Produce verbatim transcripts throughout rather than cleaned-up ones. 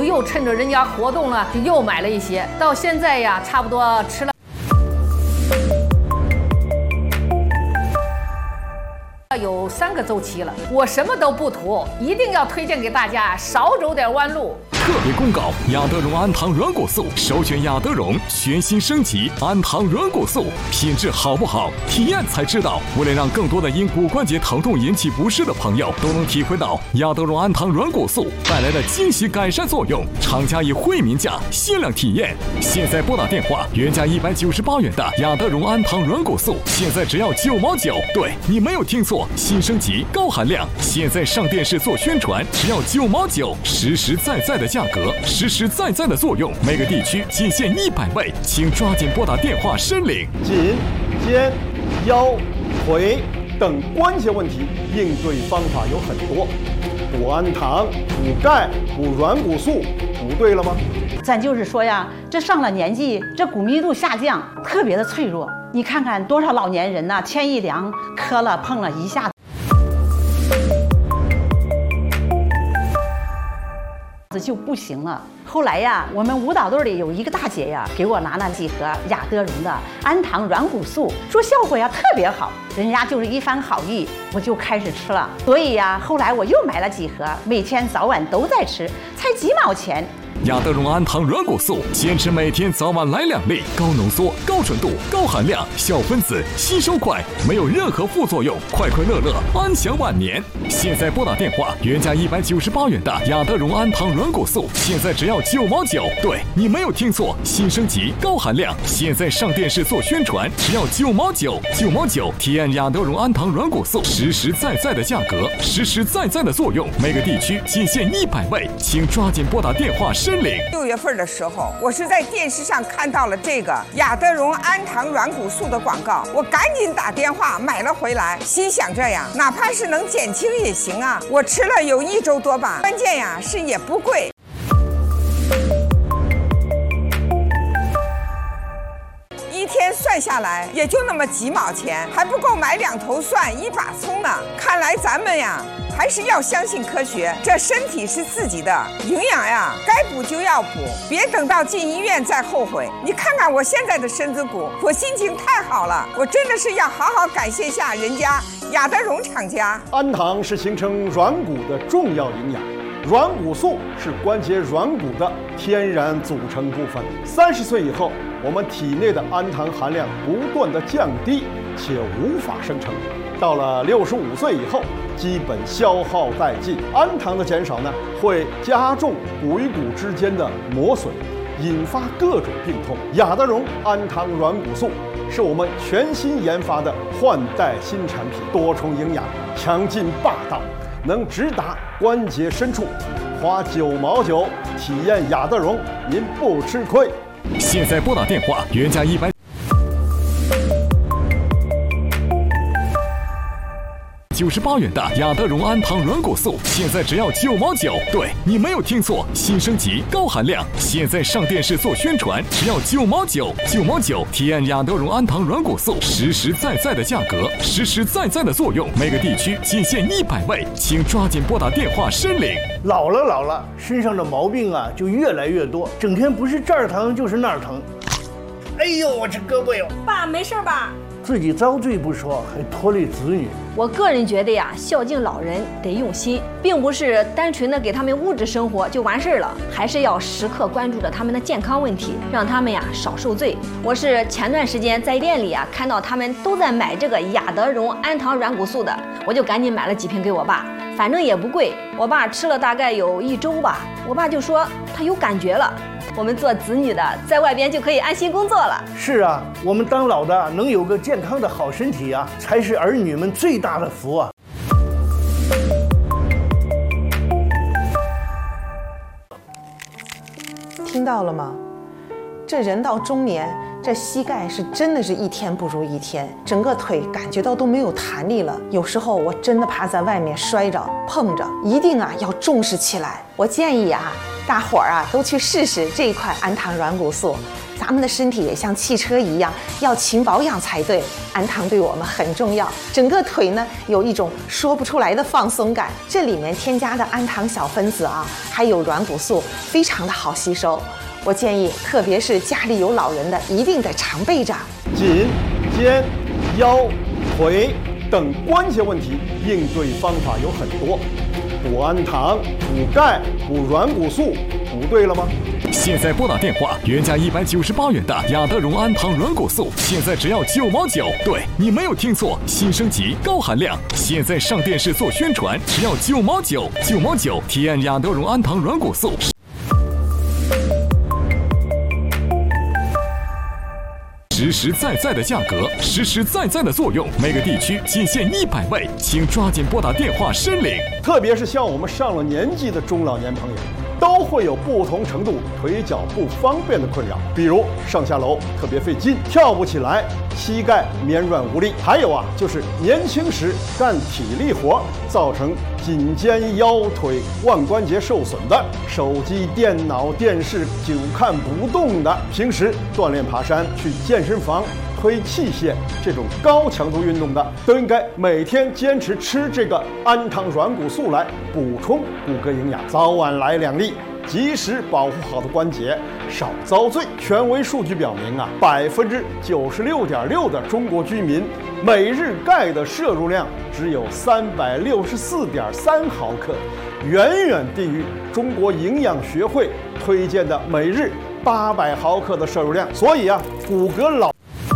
又趁着人家活动了，就又买了一些。到现在呀，差不多吃了有三个周期了。我什么都不图，一定要推荐给大家，少走点弯路。 特别公告：雅德荣安糖软骨素，首选雅德荣全新升级安糖软骨素，品质好不好，体验才知道。为了让更多的因骨关节疼痛引起不适的朋友都能体会到雅德荣安糖软骨素带来的惊喜改善作用，厂家以惠民价限量体验。现在拨打电话，原价一百九十八元的雅德荣安糖软骨素，现在只要九毛九。对，你没有听错，新升级高含量，现在上电视做宣传，只要九毛九，实实在在的价格，实实在在的作用，每个地区仅限一百位，请抓紧拨打电话申领。 颈、肩、腰、腿等关节问题应对方法有很多，补安糖、补钙、补软骨素，补对了吗？ 咱就是说呀，这上了年纪，这骨密度下降，特别的脆弱。你看看多少老年人呐、啊，天一凉，磕了碰了一下子。就不行了。后来呀，我们舞蹈队里有一个大姐呀，给我拿了几盒雅德荣的安糖软骨素，说效果呀特别好，人家就是一番好意，我就开始吃了。所以呀，后来我又买了几盒，每天早晚都在吃，才几毛钱。 雅德荣安糖软骨素，坚持每天早晚来两粒，高浓缩、高纯度、高含量，小分子，吸收快，没有任何副作用，快快乐乐，安享晚年。现在拨打电话，原价一百九十八元的雅德荣安糖软骨素，现在只要九毛九。对，你没有听错，新升级高含量，现在上电视做宣传，只要九毛九，九毛九，体验雅德荣安糖软骨素实实在在的价格，实实在在的作用，每个地区仅限一百位，请抓紧拨打电话申领。 六月份的时候，我是在电视上看到了这个雅德荣安糖软骨素的广告，我赶紧打电话买了回来，心想着呀，哪怕是能减轻也行啊。我吃了有一周多吧，关键呀是也不贵。一天算下来也就那么几毛钱，还不够买两头蒜一把葱呢。看来咱们呀还是要相信科学，这身体是自己的，营养呀该补就要补，别等到进医院再后悔。你看看我现在的身子骨，我心情太好了，我真的是要好好感谢下人家雅德荣厂家。 安糖是形成软骨的重要营养，软骨素是关节软骨的天然组成部分。三十岁以后，我们体内的氨糖含量不断的降低，且无法生成。到了六十五岁以后，基本消耗殆尽。氨糖的减少呢，会加重骨与骨之间的磨损，引发各种病痛。雅德荣安糖软骨素是我们全新研发的换代新产品，多重营养，强劲霸道，能直达关节深处。花九毛九体验雅德荣，您不吃亏。 现在拨打电话，原价一百九十八元的雅德荣安糖软骨素，现在只要九毛九。对，你没有听错，新升级高含量，现在上电视做宣传，只要九毛九，九毛九，体验雅德荣安糖软骨素实实在在的价格，实实在在的作用，每个地区仅限一百位，请抓紧拨打电话申领。 老了老了，身上的毛病啊就越来越多，整天不是这儿疼就是那儿疼。哎呦，我这胳膊哟！ 爸，没事吧？ 自己遭罪不说，还拖累子女。 我个人觉得呀，孝敬老人得用心，并不是单纯的给他们物质生活就完事儿了，还是要时刻关注着他们的健康问题，让他们呀少受罪。我是前段时间在店里啊看到他们都在买这个雅德荣安糖软骨素的，我就赶紧买了几瓶给我爸，反正也不贵。我爸吃了大概有一周吧，我爸就说他有感觉了。我们做子女的在外边就可以安心工作了。 是啊，我们当老的能有个健康的好身体啊，才是儿女们最大的福啊。 听到了吗？这人到中年，这膝盖是真的是一天不如一天，整个腿感觉到都没有弹力了。有时候我真的怕在外面摔着碰着，一定啊要重视起来。我建议啊， 大伙儿啊都去试试这一款安糖软骨素。咱们的身体也像汽车一样，要勤保养才对。安糖对我们很重要，整个腿呢有一种说不出来的放松感。这里面添加的安糖小分子啊，还有软骨素，非常的好吸收。我建议，特别是家里有老人的，一定得常备着。 颈、肩、腰、腿等关节问题应对方法有很多，补安糖、补钙、补软骨素，补对了吗？ 现在拨打电话，原价一百九十八元的雅德荣安糖软骨素，现在只要九毛九。对，你没有听错，新升级高含量，现在上电视做宣传，只要九毛九，九毛九，体验雅德荣安糖软骨素。实实在在的价格，实实在在的作用，每个地区仅限一百位，请抓紧拨打电话申领。 特别是像我们上了年纪的中老年朋友，都会有不同程度腿脚不方便的困扰，比如上下楼特别费劲，跳不起来，膝盖绵软无力，还有啊，就是年轻时干体力活造成颈肩腰腿腕关节受损的，手机、电脑、电视久看不动的，平时锻炼爬山、去健身房推器械这种高强度运动的，都应该每天坚持吃这个安糖软骨素来补充骨骼营养，早晚来两粒，及时保护好的关节，少遭罪。权威数据表明啊，百分之九十六点六的中国居民每日钙的摄入量只有三百六十四点三毫克，远远低于中国营养学会推荐的每日八百毫克的摄入量。所以啊，骨骼老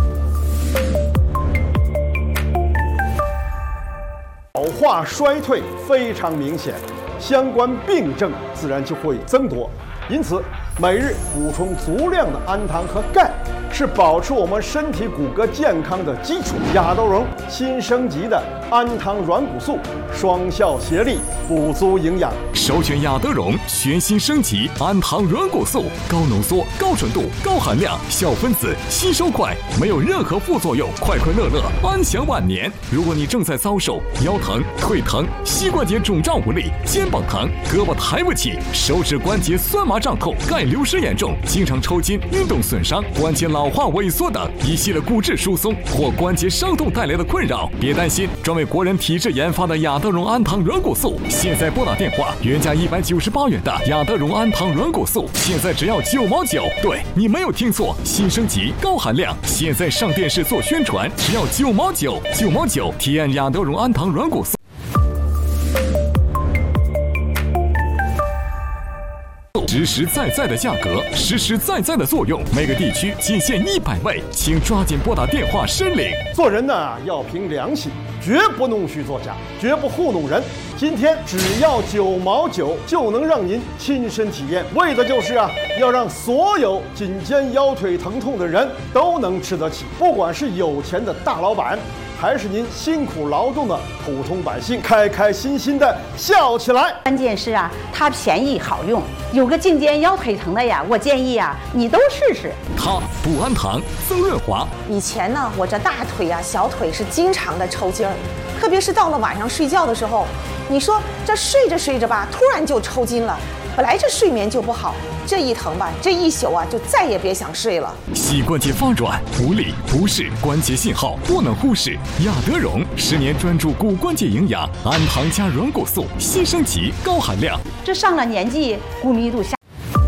老化衰退非常明显，相关病症自然就会增多。因此，每日补充足量的安糖和钙，是保持我们身体骨骼健康的基础。雅德荣新升级的安糖软骨素，双效协力，补足营养。 首选雅德荣全新升级安糖软骨素，高浓缩、高纯度、高含量，小分子吸收快，没有任何副作用，快快乐乐，安享晚年。如果你正在遭受腰疼、腿疼、膝关节肿胀无力、肩膀疼、胳膊抬不起、手指关节酸麻胀痛、钙流失严重、经常抽筋、运动损伤、关节老化萎缩等一系列骨质疏松或关节伤痛带来的困扰，别担心，专为国人体质研发的雅德荣安糖软骨素，现在拨打电话，原价一百九十八元的雅德荣安糖软骨素，现在只要九毛九。对，你没有听错，新升级高含量，现在上电视做宣传，只要九毛九，九毛九，体验雅德荣安糖软骨素。实实在在的价格，实实在在的作用，每个地区仅限一百位，请抓紧拨打电话申领。 做人呢要凭良心，绝不弄虚作假，绝不糊弄人。今天只要九毛九就能让您亲身体验，为的就是啊，要让所有颈肩腰腿疼痛的人都能吃得起，不管是有钱的大老板，还是您辛苦劳动的普通百姓，开开心心的笑起来。 关键是啊，它便宜好用。有个颈肩腰腿疼的呀，我建议啊，你都试试。 它补安糖、增润滑。 以前呢，我这大腿啊、小腿是经常的抽筋儿，特别是到了晚上睡觉的时候，你说这睡着睡着吧，突然就抽筋了。本来这睡眠就不好，这一疼吧，这一宿啊就再也别想睡了。 膝关节发软、无力、不适关节信号不能忽视。雅德荣十年专注骨关节营养，安糖加软骨素，新升级高含量。 这上了年纪，骨密度下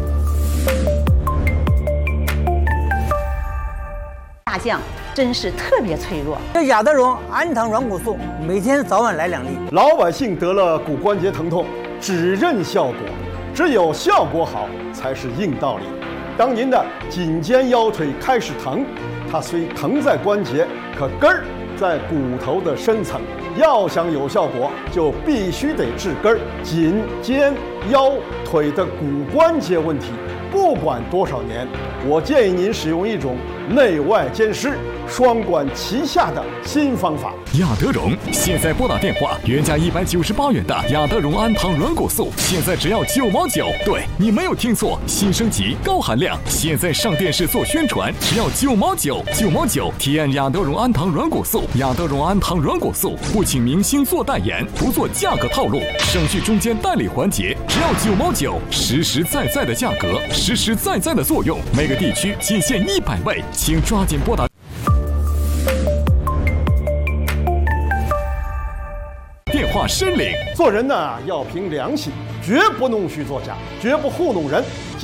下降，真是特别脆弱。 这雅德荣安糖软骨素，每天早晚来两粒。 老百姓得了骨关节疼痛，只认效果。只有效果好才是硬道理。当您的颈肩腰腿开始疼，它虽疼在关节，可根儿在骨头的深层。要想有效果，就必须得治根儿。颈肩腰腿的骨关节问题，不管多少年，我建议您使用一种内外兼施、双管齐下的新方法。 雅德荣现在拨打电话，原价一百九十八元的雅德荣安糖软骨素，现在只要九毛九。对，你没有听错，新升级高含量，现在上电视做宣传，只要九毛九，九毛九，体验雅德荣安糖软骨素。雅德荣安糖软骨素不请明星做代言，不做价格套路，省去中间代理环节， 只要九毛九，实实在在的价格，实实在在的作用，每个地区仅限一百位，请抓紧拨打电话申领。 做人呢要凭良心，绝不弄虚作假，绝不糊弄人。